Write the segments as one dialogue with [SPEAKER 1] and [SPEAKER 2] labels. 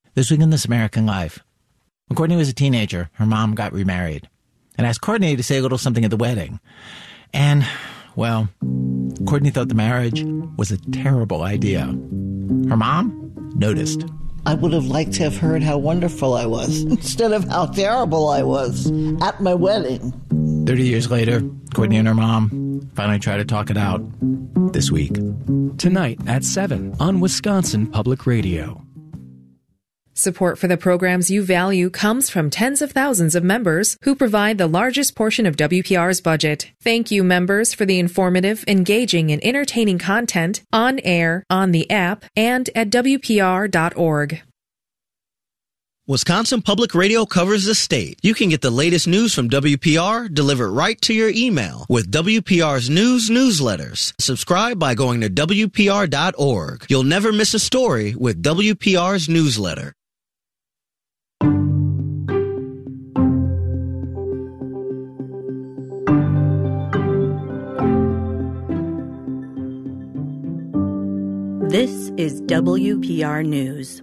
[SPEAKER 1] This week in This American Life. When Courtney was a teenager, her mom got remarried and asked Courtney to say a little something at the wedding. And, well, Courtney thought the marriage was a terrible idea. Her mom noticed.
[SPEAKER 2] I would have liked to have heard how wonderful I was instead of how terrible I was at my wedding.
[SPEAKER 1] 30 years later, Courtney and her mom finally tried to talk it out this week.
[SPEAKER 3] Tonight at 7 on Wisconsin Public Radio.
[SPEAKER 4] Support for the programs you value comes from tens of thousands of members who provide the largest portion of WPR's budget. Thank you, members, for the informative, engaging, and entertaining content on air, on the app, and at WPR.org.
[SPEAKER 5] Wisconsin Public Radio covers the state. You can get the latest news from WPR delivered right to your email with WPR's news newsletters. Subscribe by going to WPR.org. You'll never miss a story with WPR's newsletter.
[SPEAKER 6] This is WPR News.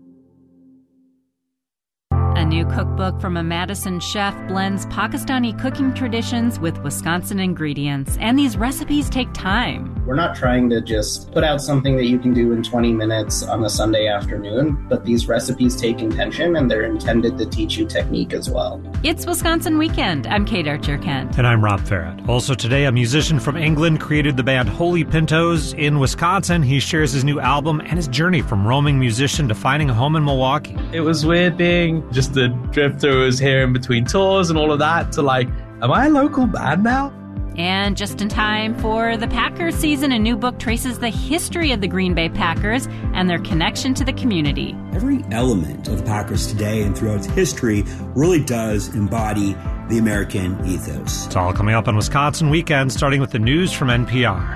[SPEAKER 7] A new cookbook from a Madison chef blends Pakistani cooking traditions with Wisconsin ingredients, and these recipes take time.
[SPEAKER 8] We're not trying to just put out something that you can do in 20 minutes on a Sunday afternoon, but these recipes take intention, and they're intended to teach you technique as well.
[SPEAKER 7] It's Wisconsin Weekend. I'm Kate Archer-Kent.
[SPEAKER 9] And I'm Rob Farrett. Also today, a musician from England created the band Holy Pintos in Wisconsin. He shares his new album and his journey from roaming musician to finding a home in Milwaukee.
[SPEAKER 10] It was weird being just a drifter who was here in between tours and all of that to like, am I a local band now?
[SPEAKER 7] And just in time for the Packers season, a new book traces the history of the Green Bay Packers and their connection to the community.
[SPEAKER 11] Every element of the Packers today and throughout its history really does embody the American ethos.
[SPEAKER 9] It's all coming up on Wisconsin Weekend, starting with the news from NPR.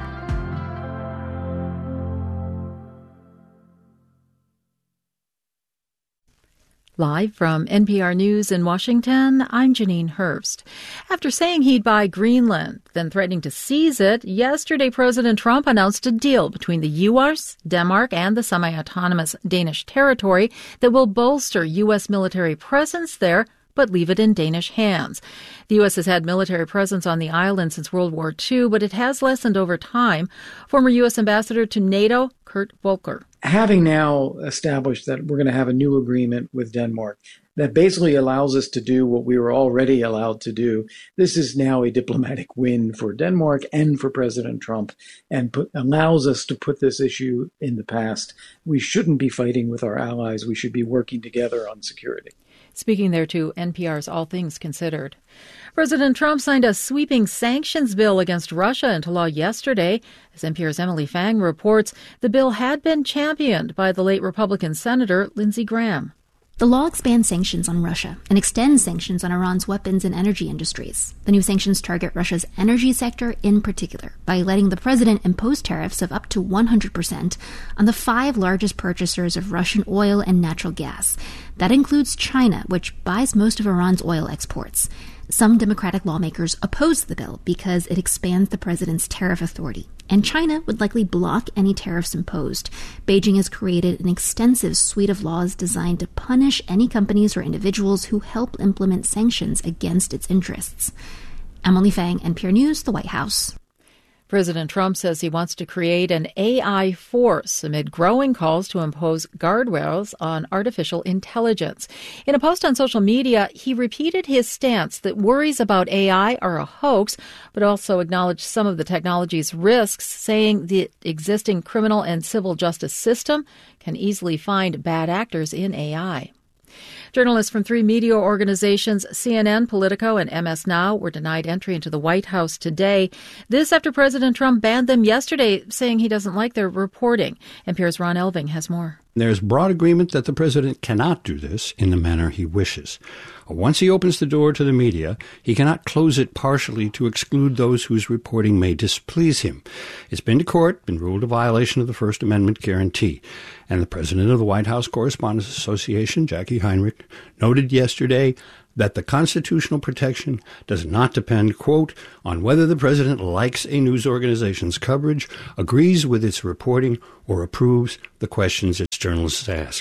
[SPEAKER 12] Live from NPR News in Washington, I'm Janine Herbst. After saying he'd buy Greenland, then threatening to seize it, yesterday President Trump announced a deal between the U.S., Denmark, and the semi-autonomous Danish territory that will bolster U.S. military presence there, but leave it in Danish hands. The U.S. has had military presence on the island since World War II, but it has lessened over time. Former U.S. Ambassador to NATO, Kurt Volker.
[SPEAKER 13] Having now established that we're going to have a new agreement with Denmark that basically allows us to do what we were already allowed to do, this is now a diplomatic win for Denmark and for President Trump, and allows us to put this issue in the past. We shouldn't be fighting with our allies. We should be working together on security.
[SPEAKER 12] Speaking there to NPR's All Things Considered. President Trump signed a sweeping sanctions bill against Russia into law yesterday. As NPR's Emily Fang reports, the bill had been championed by the late Republican Senator Lindsey Graham.
[SPEAKER 14] The law expands sanctions on Russia and extends sanctions on Iran's weapons and energy industries. The new sanctions target Russia's energy sector in particular by letting the president impose tariffs of up to 100% on the 5 largest purchasers of Russian oil and natural gas. That includes China, which buys most of Iran's oil exports. Some Democratic lawmakers oppose the bill because it expands the president's tariff authority, and China would likely block any tariffs imposed. Beijing has created an extensive suite of laws designed to punish any companies or individuals who help implement sanctions against its interests. Emily Fang, NPR News, the White House.
[SPEAKER 12] President Trump says he wants to create an AI force amid growing calls to impose guardrails on artificial intelligence. In a post on social media, he repeated his stance that worries about AI are a hoax, but also acknowledged some of the technology's risks, saying the existing criminal and civil justice system can easily find bad actors in AI. Journalists from 3 media organizations, CNN, Politico, and MS Now, were denied entry into the White House today. This after President Trump banned them yesterday, saying he doesn't like their reporting. NPR's Ron Elving has more.
[SPEAKER 15] There's broad agreement that the president cannot do this in the manner he wishes. Once he opens the door to the media, he cannot close it partially to exclude those whose reporting may displease him. It's been to court, been ruled a violation of the First Amendment guarantee. And the president of the White House Correspondents Association, Jackie Heinrich, noted yesterday that the constitutional protection does not depend, quote, on whether the president likes a news organization's coverage, agrees with its reporting, or approves the questions its journalists ask.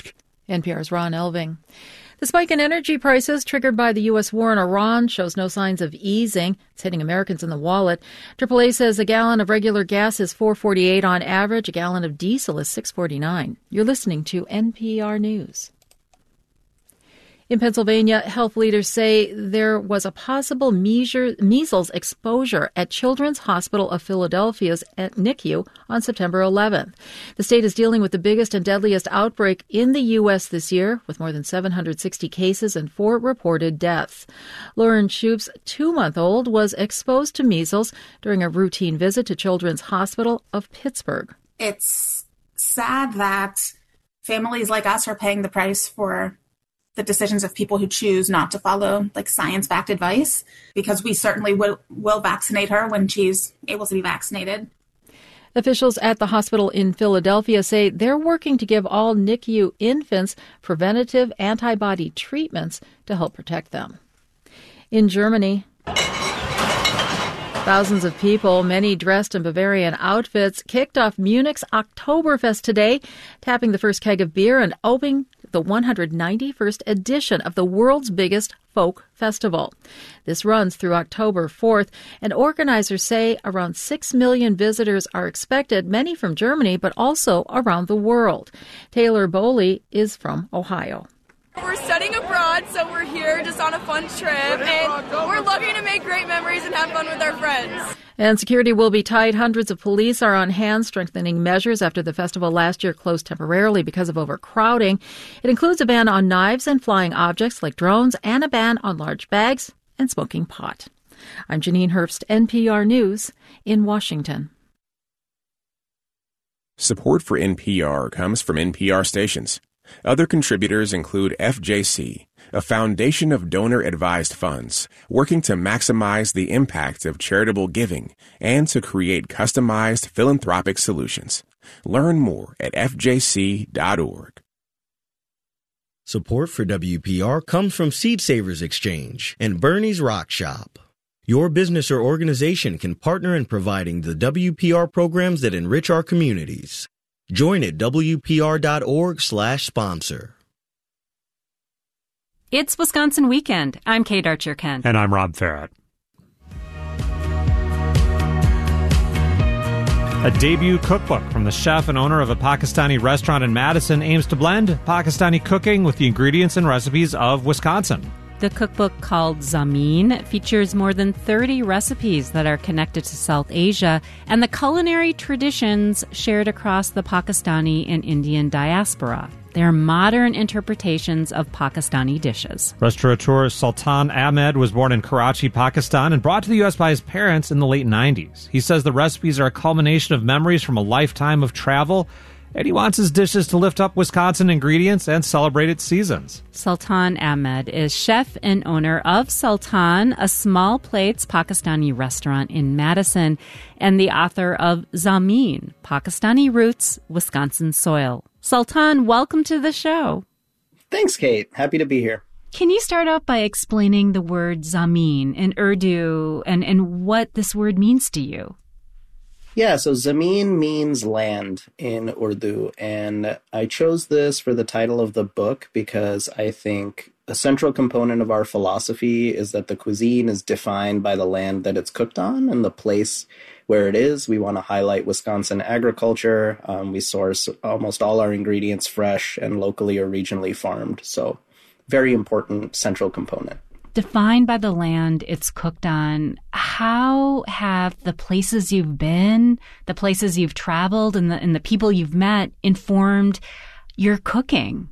[SPEAKER 12] NPR's Ron Elving. The spike in energy prices triggered by the U.S. war in Iran shows no signs of easing. It's hitting Americans in the wallet. AAA says a gallon of regular gas is $4.48 on average. A gallon of diesel is $6.49. You're listening to NPR News. In Pennsylvania, health leaders say there was a possible measles exposure at Children's Hospital of Philadelphia's NICU on September 11th. The state is dealing with the biggest and deadliest outbreak in the U.S. this year, with more than 760 cases and 4 reported deaths. Lauren Shoup's 2-month-old was exposed to measles during a routine visit to Children's Hospital of Pittsburgh.
[SPEAKER 16] It's sad that families like us are paying the price for the decisions of people who choose not to follow science-backed advice, because we certainly will vaccinate her when she's able to be vaccinated.
[SPEAKER 12] Officials at the hospital in Philadelphia say they're working to give all NICU infants preventative antibody treatments to help protect them. In Germany, thousands of people, many dressed in Bavarian outfits, kicked off Munich's Oktoberfest today, tapping the first keg of beer and opening the 191st edition of the world's biggest folk festival. This runs through October 4th, and organizers say around 6 million visitors are expected, many from Germany, but also around the world. Taylor Boley is from Ohio.
[SPEAKER 17] We're studying abroad, so we're here just on a fun trip, and we're looking to make great memories and have fun with our friends.
[SPEAKER 12] And security will be tight. Hundreds of police are on hand, strengthening measures after the festival last year closed temporarily because of overcrowding. It includes a ban on knives and flying objects like drones and a ban on large bags and smoking pot. I'm Janine Herbst, NPR News in Washington.
[SPEAKER 18] Support for NPR comes from NPR stations. Other contributors include FJC, a foundation of donor-advised funds working to maximize the impact of charitable giving and to create customized philanthropic solutions. Learn more at fjc.org.
[SPEAKER 5] Support for WPR comes from Seed Savers Exchange and Bernie's Rock Shop. Your business or organization can partner in providing the WPR programs that enrich our communities. Join at WPR.org/sponsor.
[SPEAKER 7] It's Wisconsin Weekend. I'm Kate Archer-Kent.
[SPEAKER 9] And I'm Rob Farrett. A debut cookbook from the chef and owner of a Pakistani restaurant in Madison aims to blend Pakistani cooking with the ingredients and recipes of Wisconsin.
[SPEAKER 7] The cookbook, called Zameen, features more than 30 recipes that are connected to South Asia and the culinary traditions shared across the Pakistani and Indian diaspora. They're modern interpretations of Pakistani dishes.
[SPEAKER 9] Restaurateur Sultan Ahmed was born in Karachi, Pakistan, and brought to the U.S. by his parents in the late 90s. He says the recipes are a culmination of memories from a lifetime of travel, and he wants his dishes to lift up Wisconsin ingredients and celebrate its seasons.
[SPEAKER 7] Sultan Ahmed is chef and owner of Sultan, a small plates Pakistani restaurant in Madison, and the author of Zameen, Pakistani Roots, Wisconsin Soil. Sultan, welcome to the show.
[SPEAKER 8] Thanks, Kate. Happy to be here.
[SPEAKER 7] Can you start out by explaining the word Zameen in Urdu and what this word means to you?
[SPEAKER 8] Yeah, so Zameen means land in Urdu, and I chose this for the title of the book because I think a central component of our philosophy is that the cuisine is defined by the land that it's cooked on and the place where it is. We want to highlight Wisconsin agriculture. We source almost all our ingredients fresh and locally or regionally farmed, so very important central component.
[SPEAKER 7] Defined by the land it's cooked on, how have the places you've been, the places you've traveled, and the people you've met informed your cooking?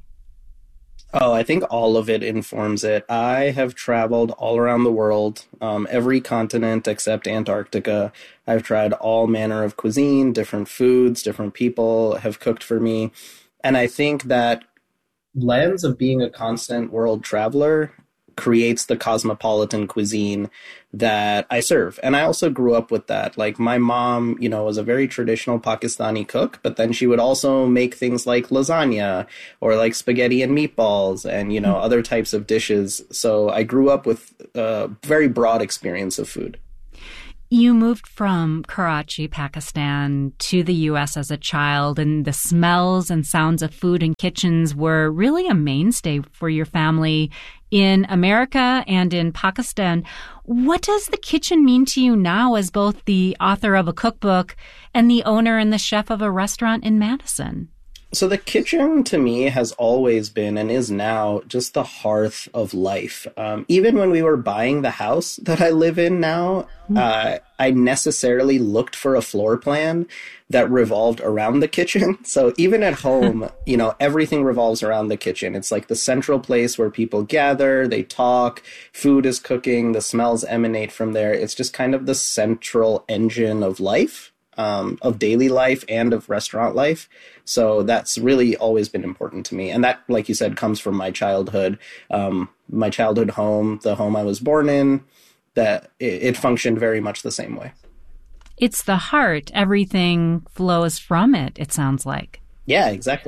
[SPEAKER 8] Oh, I think all of it informs it. I have traveled all around the world, every continent except Antarctica. I've tried all manner of cuisine, different foods, different people have cooked for me. And I think that lens of being a constant world traveler creates the cosmopolitan cuisine that I serve. And I also grew up with that. Like my mom, was a very traditional Pakistani cook, but then she would also make things like lasagna or like spaghetti and meatballs and, other types of dishes. So I grew up with a very broad experience of food.
[SPEAKER 7] You moved from Karachi, Pakistan, to the U.S. as a child, and the smells and sounds of food in kitchens were really a mainstay for your family in America and in Pakistan. What does the kitchen mean to you now as both the author of a cookbook and the owner and the chef of a restaurant in Madison?
[SPEAKER 8] So the kitchen to me has always been and is now just the hearth of life. Even when we were buying the house that I live in now, I necessarily looked for a floor plan that revolved around the kitchen. So even at home, everything revolves around the kitchen. It's like the central place where people gather, they talk, food is cooking, the smells emanate from there. It's just kind of the central engine of life. Of daily life and of restaurant life. So that's really always been important to me. And that, like you said, comes from my childhood home, the home I was born in, that it functioned very much the same way.
[SPEAKER 7] It's the heart. Everything flows from it, it sounds like.
[SPEAKER 8] Yeah, exactly.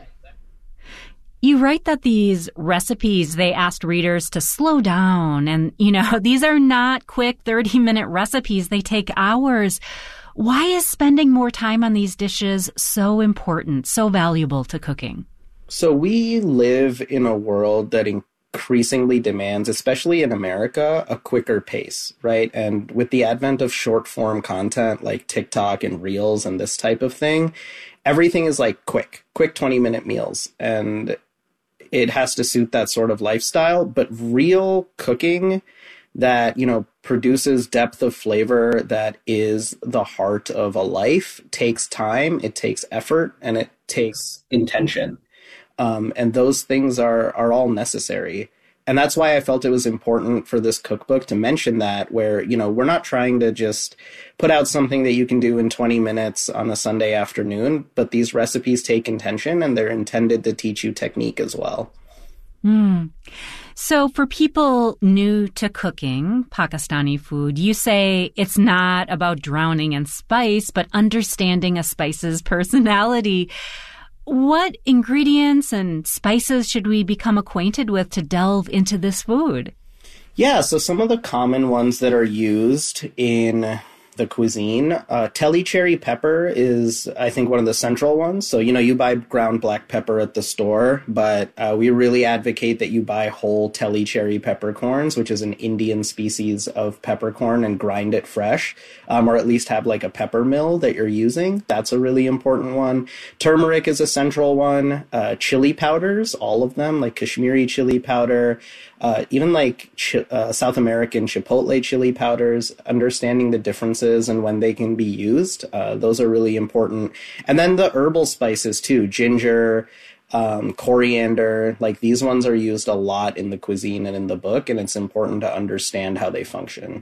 [SPEAKER 7] You write that these recipes, they asked readers to slow down. And, these are not quick 30-minute recipes. They take hours. Why is spending more time on these dishes so important, so valuable to cooking?
[SPEAKER 8] So we live in a world that increasingly demands, especially in America, a quicker pace, right? And with the advent of short form content like TikTok and Reels and this type of thing, everything is like quick 20-minute meals. And it has to suit that sort of lifestyle. But real cooking that, produces depth of flavor that is the heart of a life takes time, it takes effort, and it takes intention. And those things are all necessary. And that's why I felt it was important for this cookbook to mention that, where, we're not trying to just put out something that you can do in 20 minutes on a Sunday afternoon, but these recipes take intention and they're intended to teach you technique as well.
[SPEAKER 7] So for people new to cooking Pakistani food, you say it's not about drowning in spice, but understanding a spice's personality. What ingredients and spices should we become acquainted with to delve into this food?
[SPEAKER 8] Yeah, so some of the common ones that are used in the cuisine, Teli cherry pepper is, I think, one of the central ones. So, you buy ground black pepper at the store, but we really advocate that you buy whole Teli cherry peppercorns, which is an Indian species of peppercorn, and grind it fresh, or at least have like a pepper mill that you're using. That's a really important one. Turmeric is a central one. Chili powders, all of them, like Kashmiri chili powder, even like South American chipotle chili powders, understanding the differences and when they can be used. Those are really important. And then the herbal spices too, ginger, coriander, like these ones are used a lot in the cuisine and in the book, and it's important to understand how they function.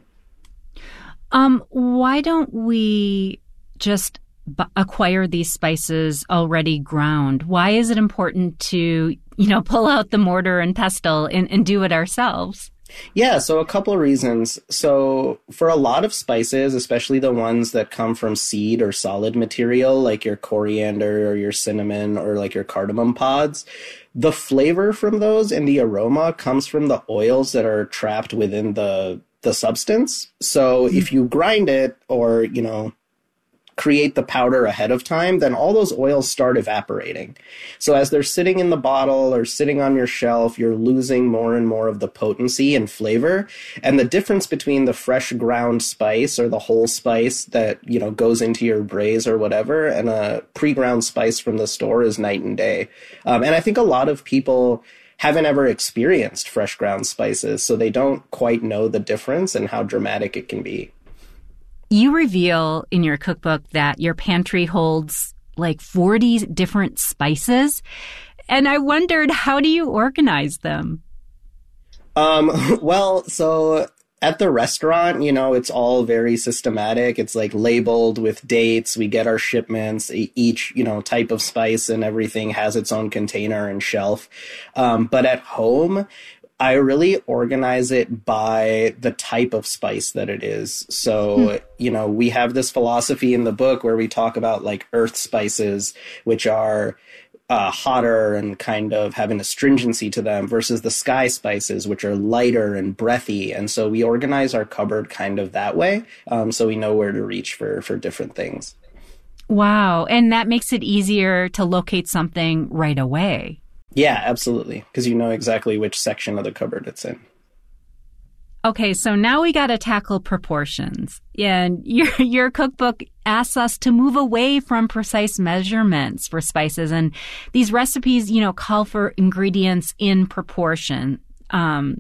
[SPEAKER 7] Why don't we just acquire these spices already ground? Why is it important to, pull out the mortar and pestle and do it ourselves?
[SPEAKER 8] Yeah, so a couple of reasons. So for a lot of spices, especially the ones that come from seed or solid material, like your coriander or your cinnamon or like your cardamom pods, the flavor from those and the aroma comes from the oils that are trapped within the substance. So if you grind it or, create the powder ahead of time, then all those oils start evaporating. So as they're sitting in the bottle or sitting on your shelf, you're losing more and more of the potency and flavor. And the difference between the fresh ground spice or the whole spice that, goes into your braise or whatever, and a pre-ground spice from the store is night and day. And I think a lot of people haven't ever experienced fresh ground spices, so they don't quite know the difference and how dramatic it can be.
[SPEAKER 7] You reveal in your cookbook that your pantry holds like 40 different spices. And I wondered, how do you organize them?
[SPEAKER 8] Well, so at the restaurant, it's all very systematic. It's like labeled with dates. We get our shipments. Each, type of spice and everything has its own container and shelf. But at home, I really organize it by the type of spice that it is. So, we have this philosophy in the book where we talk about like earth spices, which are hotter and kind of have an astringency to them versus the sky spices, which are lighter and breathy. And so we organize our cupboard kind of that way, so we know where to reach for different things.
[SPEAKER 7] Wow. And that makes it easier to locate something right away.
[SPEAKER 8] Yeah, absolutely. Because you know exactly which section of the cupboard it's in.
[SPEAKER 7] Okay, so now we got to tackle proportions. And your cookbook asks us to move away from precise measurements for spices. And these recipes, call for ingredients in proportion. And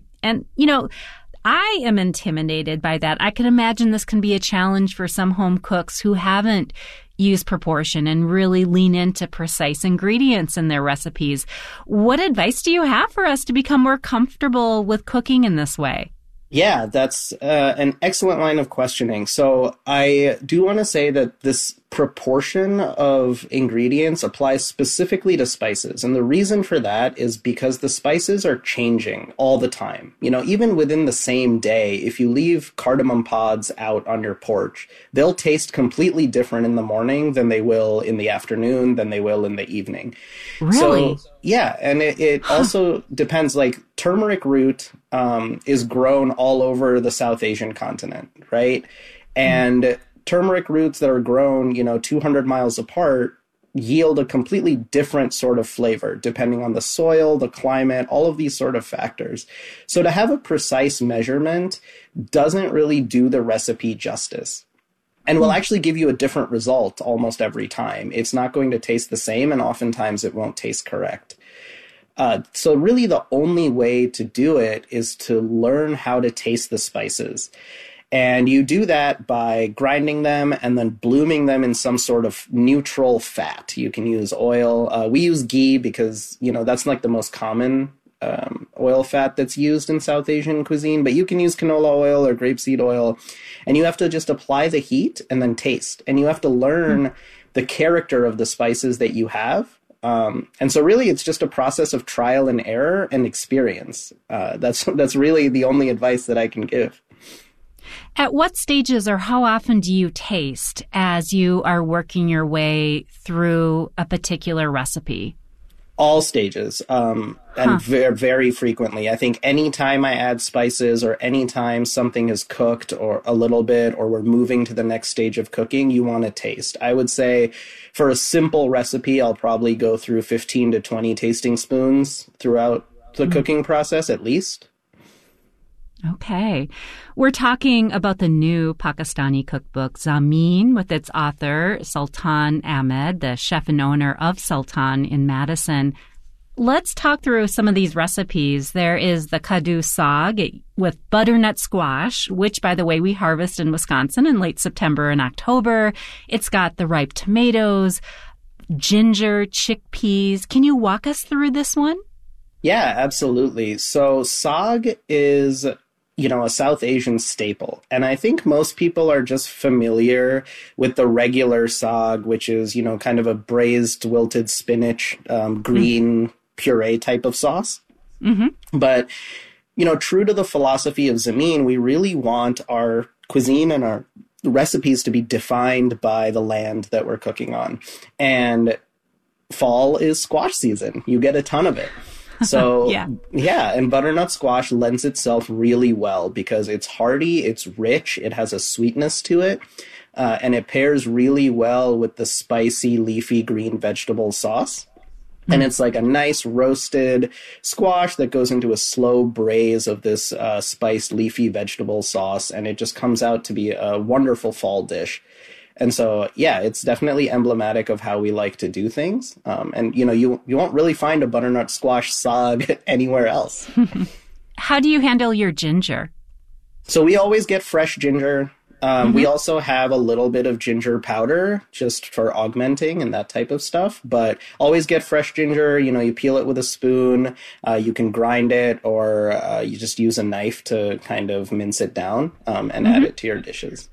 [SPEAKER 7] I am intimidated by that. I can imagine this can be a challenge for some home cooks who haven't used proportion and really lean into precise ingredients in their recipes. What advice do you have for us to become more comfortable with cooking in this way?
[SPEAKER 8] Yeah, that's an excellent line of questioning. So I do want to say that this proportion of ingredients applies specifically to spices. And the reason for that is because the spices are changing all the time. Even within the same day, if you leave cardamom pods out on your porch, they'll taste completely different in the morning than they will in the afternoon, than they will in the evening.
[SPEAKER 7] Really?
[SPEAKER 8] So, yeah. And it also depends, like turmeric root is grown all over the South Asian continent, right? And turmeric roots that are grown, 200 miles apart yield a completely different sort of flavor depending on the soil, the climate, all of these sort of factors. So to have a precise measurement doesn't really do the recipe justice and will actually give you a different result almost every time. It's not going to taste the same, and oftentimes it won't taste correct. So really the only way to do it is to learn how to taste the spices. And you do that by grinding them and then blooming them in some sort of neutral fat. You can use oil. We use ghee because, that's like the most common oil fat that's used in South Asian cuisine. But you can use canola oil or grapeseed oil. And you have to just apply the heat and then taste. And you have to learn the character of the spices that you have. And so really it's just a process of trial and error and experience. That's really the only advice that I can give.
[SPEAKER 7] At what stages or how often do you taste as you are working your way through a particular recipe?
[SPEAKER 8] All stages, and very, very frequently. I think anytime I add spices or anytime something is cooked or a little bit or we're moving to the next stage of cooking, you want to taste. I would say for a simple recipe, I'll probably go through 15 to 20 tasting spoons throughout the cooking process at least.
[SPEAKER 7] Okay. We're talking about the new Pakistani cookbook, Zameen, with its author, Sultan Ahmed, the chef and owner of Sultan in Madison. Let's talk through some of these recipes. There is the Kaddu Saag with butternut squash, which, by the way, we harvest in Wisconsin in late September and October. It's got the ripe tomatoes, ginger, chickpeas. Can you walk us through this one?
[SPEAKER 8] Yeah, absolutely. So saag is a South Asian staple. And I think most people are just familiar with the regular saag, which is, kind of a braised wilted spinach, green puree type of sauce. Mm-hmm. But, true to the philosophy of Zameen, we really want our cuisine and our recipes to be defined by the land that we're cooking on. And fall is squash season. You get a ton of it. So, yeah, and butternut squash lends itself really well because it's hearty, it's rich, it has a sweetness to it, and it pairs really well with the spicy, leafy green vegetable sauce. And it's like a nice roasted squash that goes into a slow braise of this spiced, leafy vegetable sauce, and it just comes out to be a wonderful fall dish. And so, yeah, it's definitely emblematic of how we like to do things. And, you won't really find a butternut squash saag anywhere else.
[SPEAKER 7] How do you handle your ginger?
[SPEAKER 8] So we always get fresh ginger. We also have a little bit of ginger powder just for augmenting and that type of stuff. But always get fresh ginger. You peel it with a spoon. You can grind it or you just use a knife to kind of mince it down and add it to your dishes.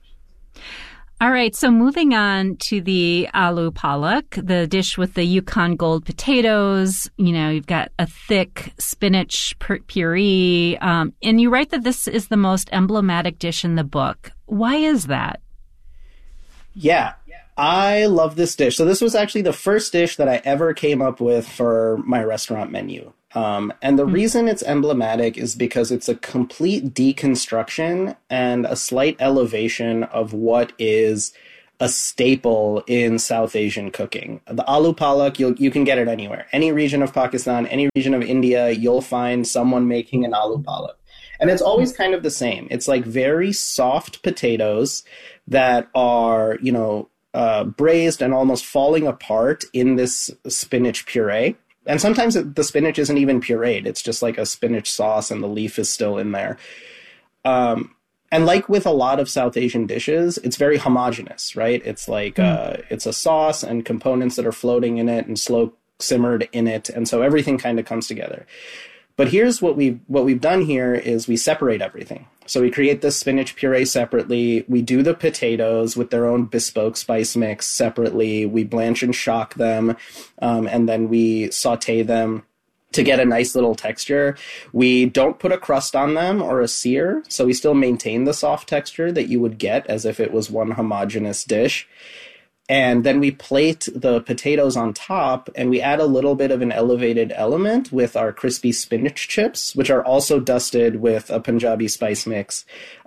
[SPEAKER 7] All right, so moving on to the aloo palak, the dish with the Yukon Gold potatoes. You've got a thick spinach puree, and you write that this is the most emblematic dish in the book. Why is that?
[SPEAKER 8] Yeah, I love this dish. So this was actually the first dish that I ever came up with for my restaurant menu. And the reason it's emblematic is because it's a complete deconstruction and a slight elevation of what is a staple in South Asian cooking. The aloo palak, you can get it anywhere. Any region of Pakistan, any region of India, you'll find someone making an aloo palak. And it's always kind of the same. It's like very soft potatoes that are, braised and almost falling apart in this spinach puree. And sometimes the spinach isn't even pureed. It's just like a spinach sauce and the leaf is still in there. And like with a lot of South Asian dishes, it's very homogenous, right? It's like it's a sauce and components that are floating in it and slow simmered in it. And so everything kind of comes together. But here's what we've done here is we separate everything. So we create this spinach puree separately. We do the potatoes with their own bespoke spice mix separately. We blanch and shock them, and then we saute them to get a nice little texture. We don't put a crust on them or a sear, so we still maintain the soft texture that you would get as if it was one homogeneous dish. And then we plate the potatoes on top, and we add a little bit of an elevated element with our crispy spinach chips, which are also dusted with a Punjabi spice mix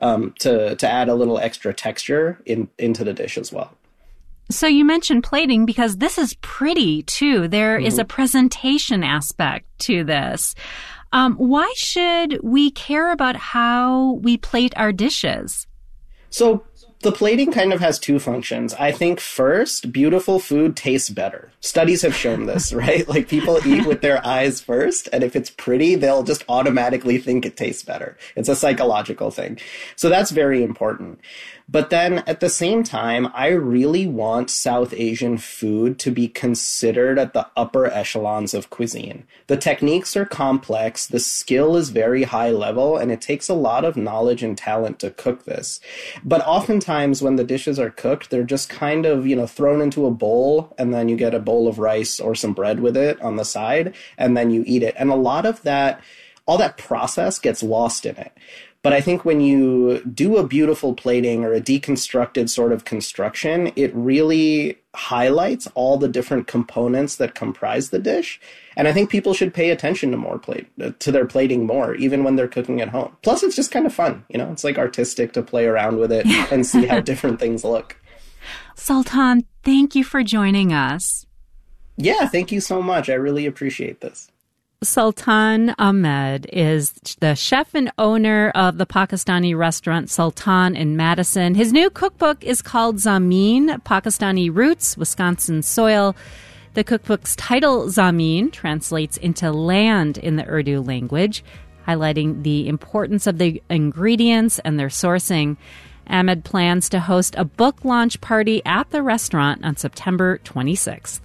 [SPEAKER 8] to add a little extra texture into the dish as well.
[SPEAKER 7] So you mentioned plating because this is pretty, too. There is a presentation aspect to this. Why should we care about how we plate our dishes?
[SPEAKER 8] So the plating kind of has two functions. I think first, beautiful food tastes better. Studies have shown this, right? Like people eat with their eyes first, and if it's pretty, they'll just automatically think it tastes better. It's a psychological thing. So that's very important. But then at the same time, I really want South Asian food to be considered at the upper echelons of cuisine. The techniques are complex, the skill is very high level, and it takes a lot of knowledge and talent to cook this. But oftentimes when the dishes are cooked, they're just kind of, thrown into a bowl, and then you get a bowl of rice or some bread with it on the side, and then you eat it. And a lot of that, all that process gets lost in it. But I think when you do a beautiful plating or a deconstructed sort of construction, it really highlights all the different components that comprise the dish. And I think people should pay attention to their plating more, even when they're cooking at home. Plus, it's just kind of fun. It's like artistic to play around with it and see how different things look.
[SPEAKER 7] Sultan, thank you for joining us.
[SPEAKER 8] Yeah, thank you so much. I really appreciate this.
[SPEAKER 7] Sultan Ahmed is the chef and owner of the Pakistani restaurant Sultan in Madison. His new cookbook is called Zameen, Pakistani Roots, Wisconsin Soil. The cookbook's title, Zameen, translates into land in the Urdu language, highlighting the importance of the ingredients and their sourcing. Ahmed plans to host a book launch party at the restaurant on September 26th.